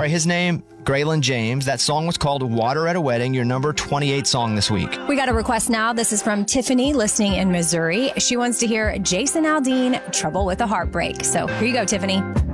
right, his name, Graylin James. That song was called Water at a Wedding, your number 28 song this week. We got a request now. This is from Tiffany, listening in Missouri. She wants to hear Jason Aldean, Trouble with a Heartbreak. So here you go, Tiffany.